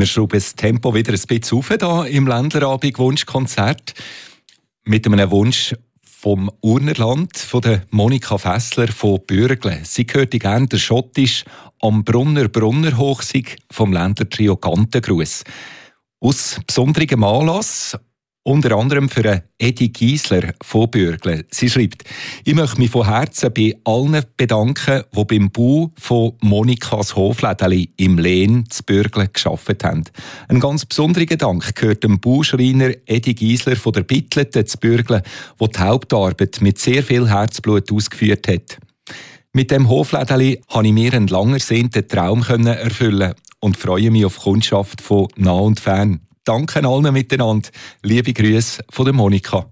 Wir schrauben das Tempo wieder ein bisschen auf hier im Ländlerabend Wunschkonzert mit einem Wunsch vom Urnerland, von der Monika Fessler von Bürgle. Sie hörte gerne der schottisch «Am Brunner Hochsig» vom Ländlertrio Gantengruß. Aus besonderem Anlass, unter anderem für Edi Giesler von Bürgle. Sie schreibt: «Ich möchte mich von Herzen bei allen bedanken, die beim Bau von Monikas Hoflädeli im Lehn zu Bürgle gearbeitet haben. Ein ganz besonderer Dank gehört dem Bauschreiner Edi Giesler von der Bittlete zu Bürgle, der die Hauptarbeit mit sehr viel Herzblut ausgeführt hat. Mit dem Hoflädeli konnte ich mir einen lang ersehnten Traum erfüllen und freue mich auf Kundschaft von nah und fern. Danke allen miteinander. Liebe Grüße von der Monika.»